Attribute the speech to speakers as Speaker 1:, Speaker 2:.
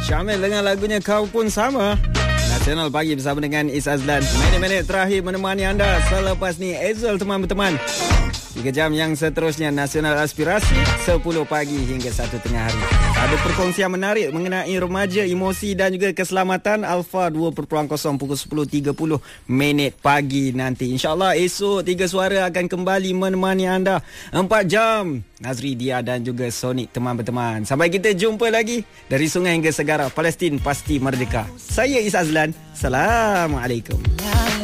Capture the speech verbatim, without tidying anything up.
Speaker 1: Syamil dengan lagunya Kau Pun Sama. Nasional Pagi bersama dengan Is Azlan. Minit-minit terakhir menemani anda. Selepas ni Ezul teman-teman. Tiga jam yang seterusnya Nasional Aspirasi sepuluh pagi hingga satu tengah hari. Ada perkongsian menarik mengenai remaja, emosi dan juga keselamatan. Alfa dua kosong kosong pukul sepuluh tiga puluh minit pagi nanti. InsyaAllah esok Tiga Suara akan kembali menemani anda empat jam. Nazri, Dia dan juga Sonic teman-teman. Sampai kita jumpa lagi. Dari sungai hingga segara, Palestin pasti merdeka. Saya Is Azlan. Assalamualaikum.